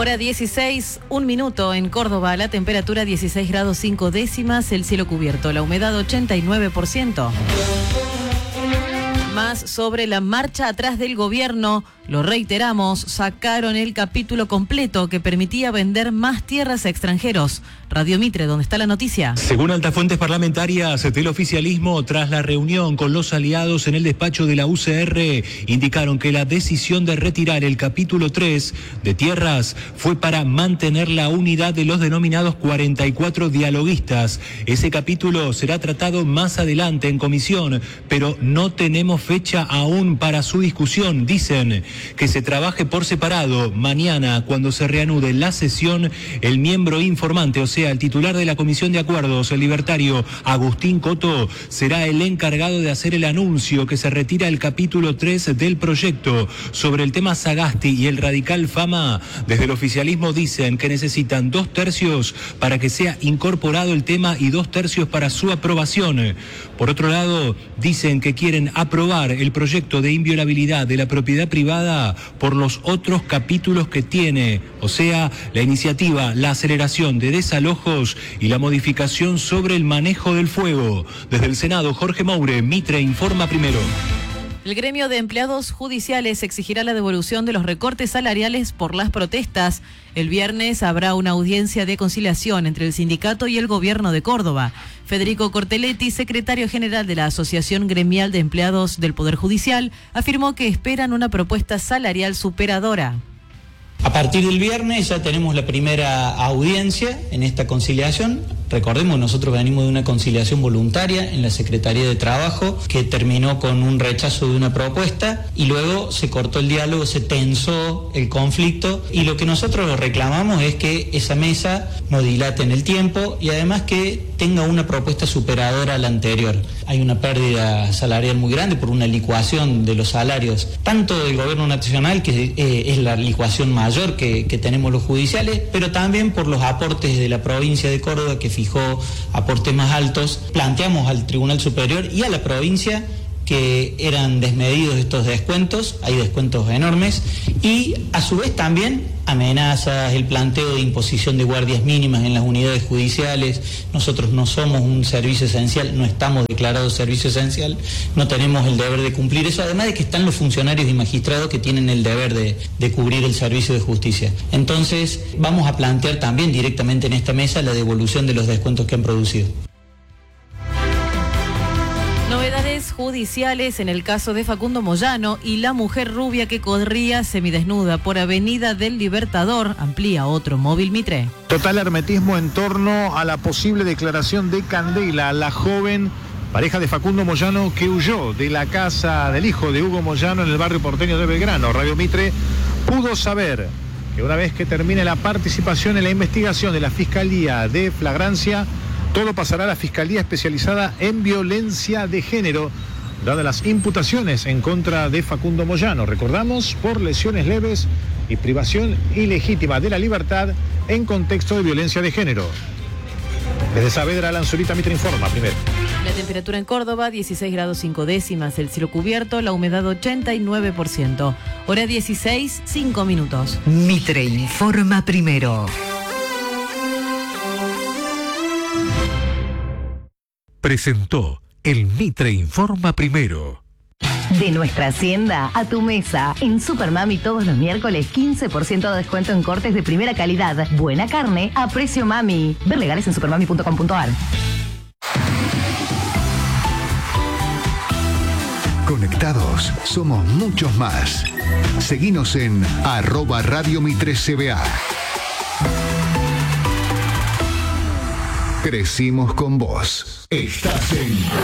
Hora 16, 1 minuto en Córdoba, la temperatura 16 grados 5 décimas, el cielo cubierto, la humedad 89%. Más sobre la marcha atrás del gobierno, lo reiteramos, sacaron el capítulo completo que permitía vender más tierras a extranjeros. Radio Mitre, ¿dónde está la noticia? Según altas fuentes parlamentarias del oficialismo, tras la reunión con los aliados en el despacho de la UCR, indicaron que la decisión de retirar el capítulo 3 de tierras fue para mantener la unidad de los denominados 44 dialoguistas. Ese capítulo será tratado más adelante en comisión, pero no tenemos fecha aún para su discusión. Dicen que se trabaje por separado. Mañana, cuando se reanude la sesión, el miembro informante, o sea, el titular de la Comisión de Acuerdos, el libertario Agustín Coto, será el encargado de hacer el anuncio que se retira el capítulo 3 del proyecto. Sobre el tema Sagasti y el radical Fama, desde el oficialismo dicen que necesitan 2/3 para que sea incorporado el tema y 2/3 para su aprobación. Por otro lado, dicen que quieren aprobar el proyecto de inviolabilidad de la propiedad privada por los otros capítulos que tiene, o sea, la iniciativa, la aceleración de desalojos y la modificación sobre el manejo del fuego. Desde el Senado, Jorge Moure, Mitre informa primero. El gremio de empleados judiciales exigirá la devolución de los recortes salariales por las protestas. El viernes habrá una audiencia de conciliación entre el sindicato y el gobierno de Córdoba. Federico Cortelletti, secretario general de la Asociación Gremial de Empleados del Poder Judicial, afirmó que esperan una propuesta salarial superadora. A partir del viernes ya tenemos la primera audiencia en esta conciliación. Recordemos, nosotros venimos de una conciliación voluntaria en la Secretaría de Trabajo que terminó con un rechazo de una propuesta y luego se cortó el diálogo, se tensó el conflicto y lo que nosotros reclamamos es que esa mesa no dilate en el tiempo y además que tenga una propuesta superadora a la anterior. Hay una pérdida salarial muy grande por una licuación de los salarios, tanto del gobierno nacional, que es la licuación mayor que tenemos los judiciales, pero también por los aportes de la provincia de Córdoba, que fijó aportes más altos. Planteamos al Tribunal Superior y a la provincia que eran desmedidos estos descuentos, hay descuentos enormes, y a su vez también amenazas, el planteo de imposición de guardias mínimas en las unidades judiciales. Nosotros no somos un servicio esencial, no estamos declarados servicio esencial, no tenemos el deber de cumplir eso, además de que están los funcionarios y magistrados que tienen el deber de cubrir el servicio de justicia. Entonces vamos a plantear también directamente en esta mesa la devolución de los descuentos que han producido. Novedades judiciales en el caso de Facundo Moyano y la mujer rubia que corría semidesnuda por Avenida del Libertador. Amplía otro móvil Mitre. Total hermetismo en torno a la posible declaración de Candela, la joven pareja de Facundo Moyano que huyó de la casa del hijo de Hugo Moyano en el barrio porteño de Belgrano. Radio Mitre pudo saber que una vez que termine la participación en la investigación de la Fiscalía de Flagrancia, todo pasará a la Fiscalía Especializada en Violencia de Género, dadas las imputaciones en contra de Facundo Moyano. Recordamos, por lesiones leves y privación ilegítima de la libertad en contexto de violencia de género. Desde Saavedra, Alan Zurita, Mitre informa primero. La temperatura en Córdoba, 16 grados 5 décimas, el cielo cubierto, la humedad 89%. Hora 16, 5 minutos. Mitre informa primero. Presentó el Mitre Informa Primero. De nuestra hacienda a tu mesa. En Supermami todos los miércoles 15% de descuento en cortes de primera calidad. Buena carne a precio mami. Ver legales en supermami.com.ar. Conectados somos muchos más. Seguinos en @Radio Mitre CBA. Crecimos con vos. Estás en